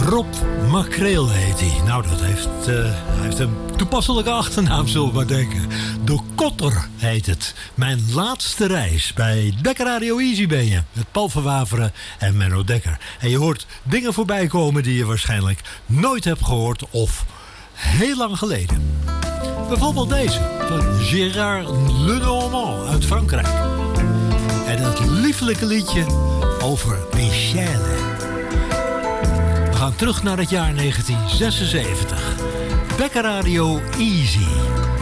Rob Makreel heet hij. Nou, hij heeft een toepasselijke achternaam, zullen we maar denken. De Kotter heet het. Mijn laatste reis bij Dekker Radio Easy ben je. Met Paul van Waveren en Menno Dekker. En je hoort dingen voorbij komen die je waarschijnlijk nooit hebt gehoord of heel lang geleden. Bijvoorbeeld deze van Gérard Lenormand uit Frankrijk. En dat liefelijke liedje over Michelle. We gaan terug naar het jaar 1976. Dekker Radio Easy.